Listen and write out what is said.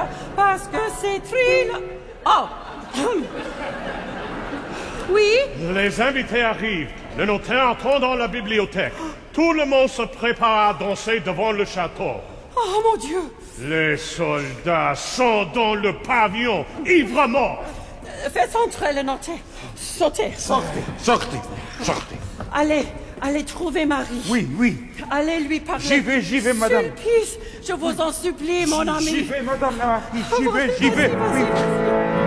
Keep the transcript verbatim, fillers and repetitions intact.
parce que c'est Trina... Oh! Oui? Les invités arrivent. Le notaire entre dans la bibliothèque. Tout le monde se prépare à danser devant le château. Oh, mon Dieu! Les soldats sont dans le pavillon, ivres morts. Euh, Faites entrer le notaire. Sautez. Sortez, sortez, sortez. Allez, allez trouver Marie. Oui, oui. Allez lui parler. J'y vais, j'y vais, madame. Sulpice, je vous en supplie, mon ami. J'y vais, madame la marquise, j'y Oh, vais, j'y vais. vas-y, vas-y, Oui. vas-y.